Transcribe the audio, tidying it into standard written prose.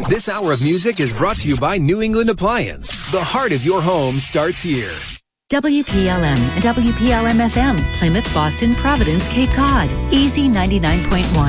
This hour of music is brought to you by New England Appliance. The heart of your home starts here. WPLM and WPLM-FM, Plymouth, Boston, Providence, Cape Cod. Easy 99.1.